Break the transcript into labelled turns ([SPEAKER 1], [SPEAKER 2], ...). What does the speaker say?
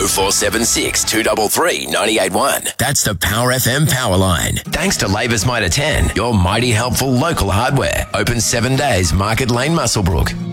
[SPEAKER 1] 0476 233 981. That's the Power FM power line. Thanks to Labour's Mitre 10, your mighty helpful local hardware. Open 7 days, Market Lane, Muswellbrook.